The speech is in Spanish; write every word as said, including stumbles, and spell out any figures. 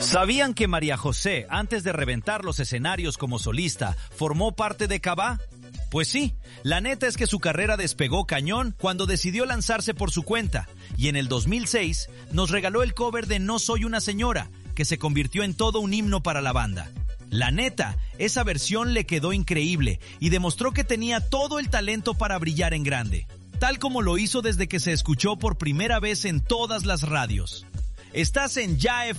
¿Sabían que María José, antes de reventar los escenarios como solista, formó parte de Cabá? Pues sí, la neta es que su carrera despegó cañón cuando decidió lanzarse por su cuenta, y en el dos mil seis nos regaló el cover de No Soy Una Señora, que se convirtió en todo un himno para la banda. La neta, esa versión le quedó increíble y demostró que tenía todo el talento para brillar en grande, tal como lo hizo desde que se escuchó por primera vez en todas las radios. Estás en Ya F